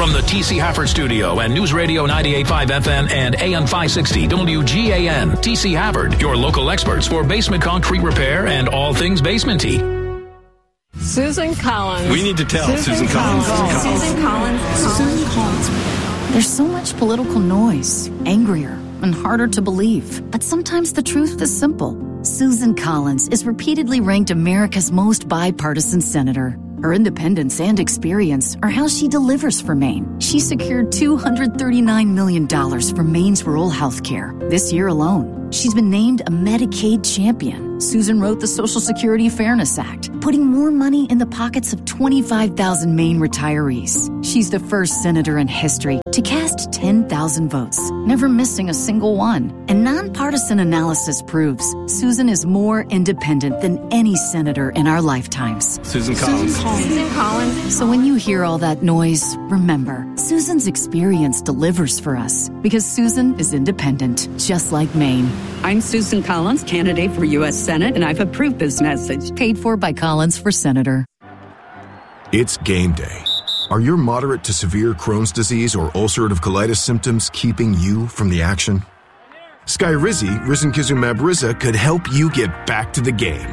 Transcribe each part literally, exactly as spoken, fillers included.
From the T C Hafford Studio and News Radio ninety-eight point five F M and A M five sixty W G A N, T C Hafford, your local experts for basement concrete repair and all things basement-y. Susan Collins. We need to tell Susan, Susan Collins. Collins. Susan Collins. Susan Collins. There's so much political noise, angrier and harder to believe. But sometimes the truth is simple. Susan Collins is repeatedly ranked America's most bipartisan senator. Her independence and experience are how she delivers for Maine. She secured two hundred thirty-nine million dollars for Maine's rural health care this year alone. She's been named a Medicaid champion. Susan wrote the Social Security Fairness Act, putting more money in the pockets of twenty-five thousand Maine retirees. She's the first senator in history to cast ten thousand votes, never missing a single one. And nonpartisan analysis proves Susan is more independent than any senator in our lifetimes. Susan Collins. Susan Collins. Susan Collins. So when you hear all that noise, remember, Susan's experience delivers for us because Susan is independent, just like Maine. I'm Susan Collins, candidate for U S Senate, and I've approved this message. Paid for by Collins for Senator. It's game day. Are your moderate to severe Crohn's disease or ulcerative colitis symptoms keeping you from the action? Skyrizi, risankizumab Riza, could help you get back to the game.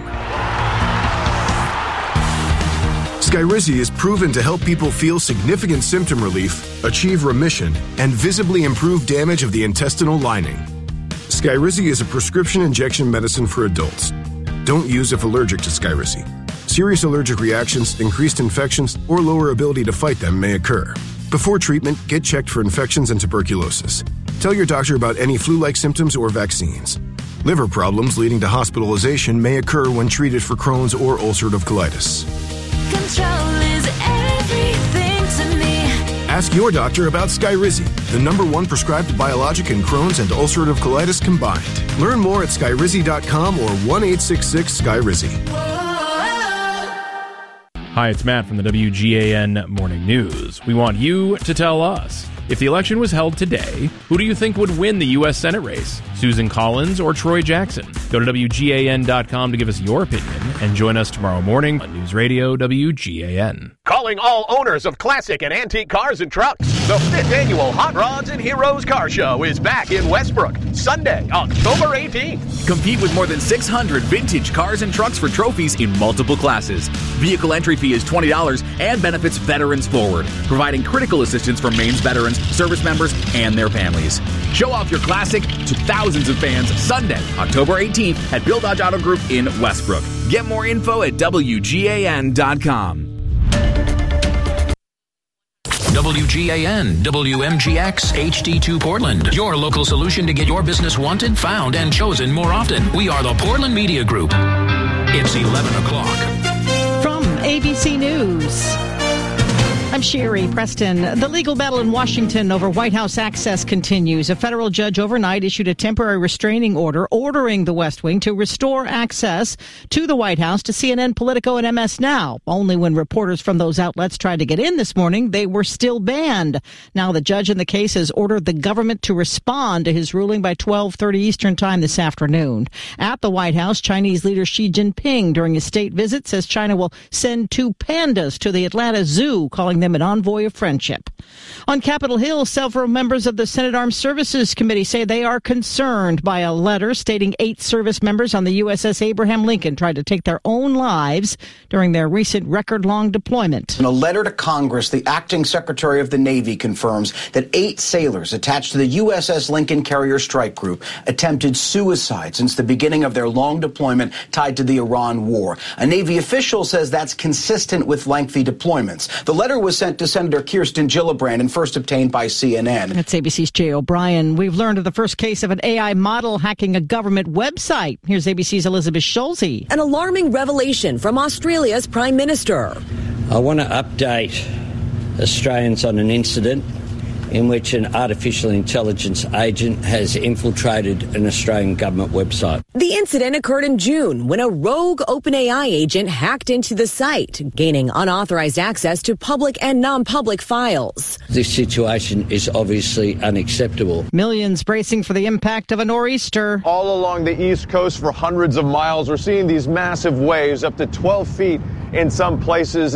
Skyrizi is proven to help people feel significant symptom relief, achieve remission, and visibly improve damage of the intestinal lining. Skyrizi is a prescription injection medicine for adults. Don't use if allergic to Skyrizi. Serious allergic reactions, increased infections, or lower ability to fight them may occur. Before treatment, get checked for infections and tuberculosis. Tell your doctor about any flu-like symptoms or vaccines. Liver problems leading to hospitalization may occur when treated for Crohn's or ulcerative colitis. Control is everything to me. Ask your doctor about Skyrizi, the number one prescribed biologic in Crohn's and ulcerative colitis combined. Learn more at skyrizi dot com or one eight six six Skyrizi. Hi, it's Matt from the W G A N Morning News. We want you to tell us, if the election was held today, who do you think would win the U S Senate race? Susan Collins or Troy Jackson? Go to W G A N dot com to give us your opinion and join us tomorrow morning on News Radio W G A N. Calling all owners of classic and antique cars and trucks. The fifth annual Hot Rods and Heroes Car Show is back in Westbrook, Sunday, October eighteenth. Compete with more than six hundred vintage cars and trucks for trophies in multiple classes. Vehicle entry fee is twenty dollars and benefits Veterans Forward, providing critical assistance for Maine's veterans, service members, and their families. Show off your classic to thousands of fans Sunday, October eighteenth at Bill Dodge Auto Group in Westbrook. Get more info at W G A N dot com. W G A N, W M G X, H D two Portland. Your local solution to get your business wanted, found, and chosen more often. We are the Portland Media Group. It's eleven o'clock. From A B C News, I'm Sherry Preston. The legal battle in Washington over White House access continues. A federal judge overnight issued a temporary restraining order ordering the West Wing to restore access to the White House to C N N, Politico, and M S Now. Only when reporters from those outlets tried to get in this morning, they were still banned. Now the judge in the case has ordered the government to respond to his ruling by twelve thirty Eastern Time this afternoon. At the White House, Chinese leader Xi Jinping, during his state visit, says China will send two pandas to the Atlanta Zoo, calling them an envoy of friendship. On Capitol Hill, several members of the Senate Armed Services Committee say they are concerned by a letter stating eight service members on the U S S Abraham Lincoln tried to take their own lives during their recent record-long deployment. In a letter to Congress, the acting Secretary of the Navy confirms that eight sailors attached to the U S S Lincoln Carrier Strike Group attempted suicide since the beginning of their long deployment tied to the Iran war. A Navy official says that's consistent with lengthy deployments. The letter was sent to Senator Kirsten Gillibrand and first obtained by C N N. That's A B C's Jay O'Brien. We've learned of the first case of an A I model hacking a government website. Here's A B C's Elizabeth Schulze. An alarming revelation from Australia's Prime Minister. I want to update Australians on an incident in which an artificial intelligence agent has infiltrated an Australian government website. The incident occurred in June when a rogue OpenAI agent hacked into the site, gaining unauthorized access to public and non-public files. This situation is obviously unacceptable. Millions bracing for the impact of a nor'easter. All along the East Coast for hundreds of miles, we're seeing these massive waves up to twelve feet in some places, and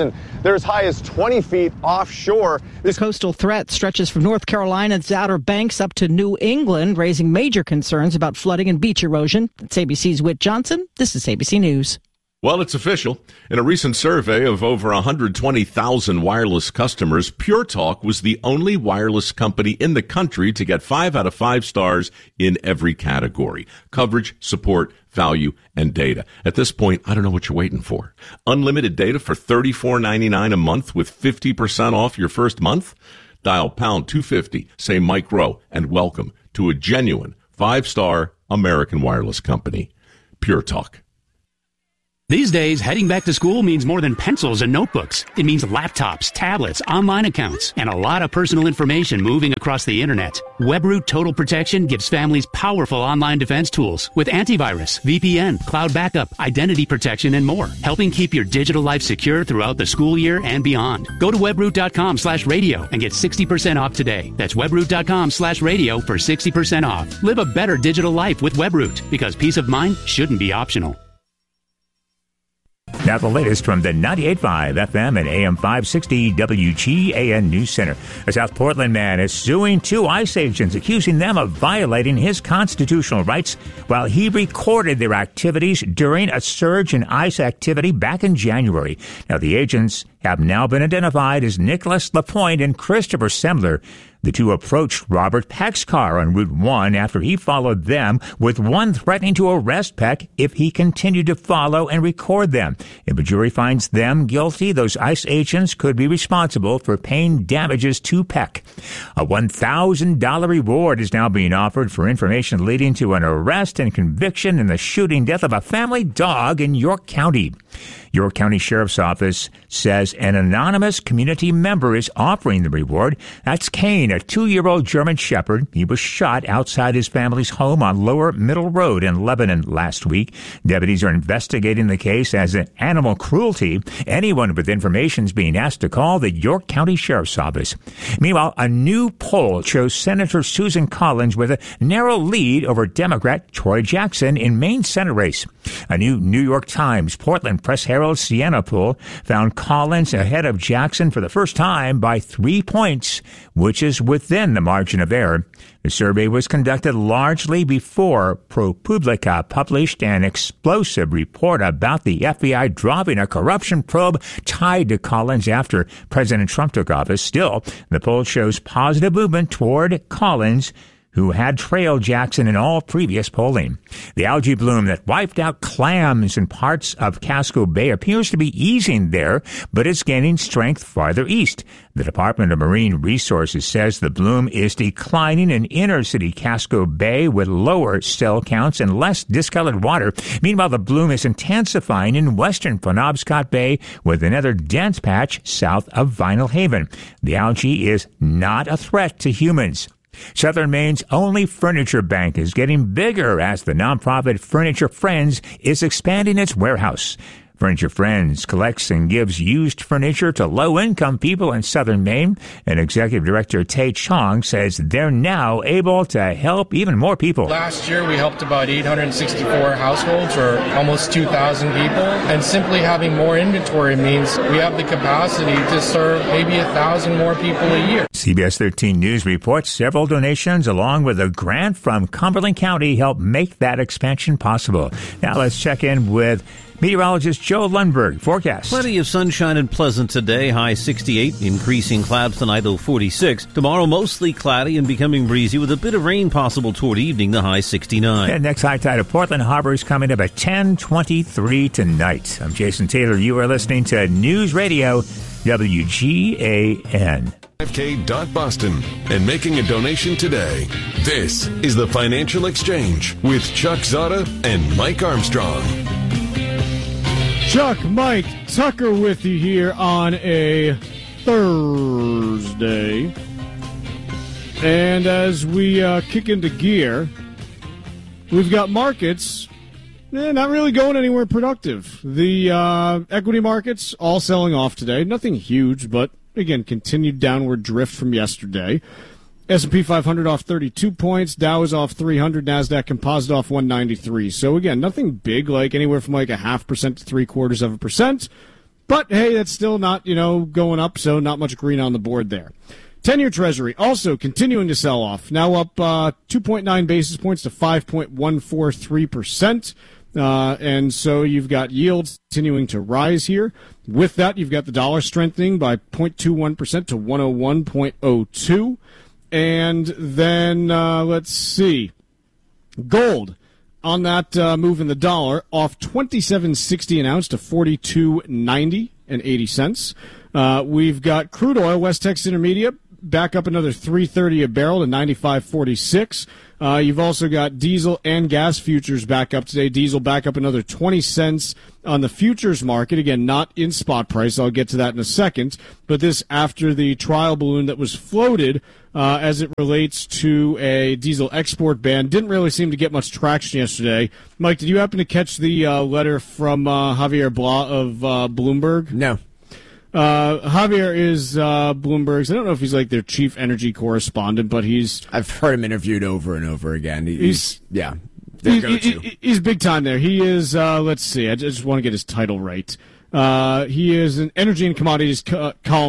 They're as high as twenty feet offshore. This coastal threat stretches from North Carolina's Outer Banks up to New England, raising major concerns about flooding and beach erosion. That's A B C's Whit Johnson. This is A B C News. Well, it's official. In a recent survey of over one hundred twenty thousand wireless customers, Pure Talk was the only wireless company in the country to get five out of five stars in every category: coverage, support, value, and data. At this point, I don't know what you're waiting for. Unlimited data for thirty-four ninety-nine a month with fifty percent off your first month? Dial pound two fifty, say Mike Rowe, and welcome to a genuine five-star American wireless company. Pure Talk. These days, heading back to school means more than pencils and notebooks. It means laptops, tablets, online accounts, and a lot of personal information moving across the internet. WebRoot Total Protection gives families powerful online defense tools with antivirus, V P N, cloud backup, identity protection, and more, helping keep your digital life secure throughout the school year and beyond. Go to webroot.com slash radio and get sixty percent off today. That's webroot.com slash radio for sixty percent off. Live a better digital life with WebRoot, because peace of mind shouldn't be optional. Now the latest from the ninety-eight point five F M and A M five sixty W G A N News Center. A South Portland man is suing two ICE agents, accusing them of violating his constitutional rights while he recorded their activities during a surge in ICE activity back in January. Now the agents have now been identified as Nicholas Lapointe and Christopher Semler. The two approached Robert Peck's car on Route one after he followed them, with one threatening to arrest Peck if he continued to follow and record them. If a jury finds them guilty, those ICE agents could be responsible for paying damages to Peck. A one thousand dollars reward is now being offered for information leading to an arrest and conviction in the shooting death of a family dog in York County. York County Sheriff's Office says an anonymous community member is offering the reward. That's Kane, a two-year-old German Shepherd. He was shot outside his family's home on Lower Middle Road in Lebanon last week. Deputies are investigating the case as an animal cruelty. Anyone with information is being asked to call the York County Sheriff's Office. Meanwhile, a new poll shows Senator Susan Collins with a narrow lead over Democrat Troy Jackson in Maine Senate race. A new New York Times Portland Press Herald Siena poll found Collins ahead of Jackson for the first time by three points, which is within the margin of error. The survey was conducted largely before ProPublica published an explosive report about the F B I dropping a corruption probe tied to Collins after President Trump took office. Still, the poll shows positive movement toward Collins, who had trailed Jackson in all previous polling. The algae bloom that wiped out clams in parts of Casco Bay appears to be easing there, but it's gaining strength farther east. The Department of Marine Resources says the bloom is declining in inner-city Casco Bay with lower cell counts and less discolored water. Meanwhile, the bloom is intensifying in western Penobscot Bay with another dense patch south of Vinyl Haven. The algae is not a threat to humans. Southern Maine's only furniture bank is getting bigger as the nonprofit Furniture Friends is expanding its warehouse. Furniture Friends collects and gives used furniture to low-income people in southern Maine, and Executive Director Tay Chong says they're now able to help even more people. Last year, we helped about eight hundred sixty-four households, or almost two thousand people, and simply having more inventory means we have the capacity to serve maybe one thousand more people a year. C B S thirteen News reports several donations along with a grant from Cumberland County help make that expansion possible. Now let's check in with meteorologist Joe Lundberg. Forecast. Plenty of sunshine and pleasant today. High sixty-eight. Increasing clouds tonight, low forty-six. Tomorrow, mostly cloudy and becoming breezy with a bit of rain possible toward evening. The high sixty-nine. And next high tide of Portland Harbor is coming up at ten twenty-three tonight. I'm Jason Taylor. You are listening to News Radio W G A N. five K dot Boston and making a donation today. This is the Financial Exchange with Chuck Zada and Mike Armstrong. Chuck, Mike, Tucker with you here on a Thursday. And as we uh, kick into gear, we've got markets eh, not really going anywhere productive. The uh, equity markets all selling off today. Nothing huge, but again, continued downward drift from yesterday. S and P five hundred off thirty-two points, Dow is off three hundred, NASDAQ Composite off one ninety-three. So again, nothing big, like anywhere from like a half percent to three quarters of a percent. But, hey, that's still not, you know, going up, so not much green on the board there. ten-year Treasury also continuing to sell off, now up uh, two point nine basis points to five point one four three percent. Uh, and so you've got yields continuing to rise here. With that, you've got the dollar strengthening by zero point two one percent to one oh one point oh two. And then, uh, let's see, gold on that uh, move in the dollar off twenty-seven sixty an ounce to forty-two ninety and eighty cents. Uh, we've got crude oil, West Texas Intermediate, back up another three thirty a barrel to ninety-five forty-six. Uh, you've also got diesel and gas futures back up today. Diesel back up another twenty cents on the futures market. Again, not in spot price. I'll get to that in a second. But this after the trial balloon that was floated uh, as it relates to a diesel export ban. Didn't really seem to get much traction yesterday. Mike, did you happen to catch the uh, letter from uh, Javier Blah of uh, Bloomberg? No. Uh, Javier is uh, Bloomberg's. I don't know if he's like their chief energy correspondent, but he's. I've heard him interviewed over and over again. He's, he's yeah, he's, he, he's big time there. He is. Uh, let's see. I just want to get his title right. Uh, he is an energy and commodities co- column.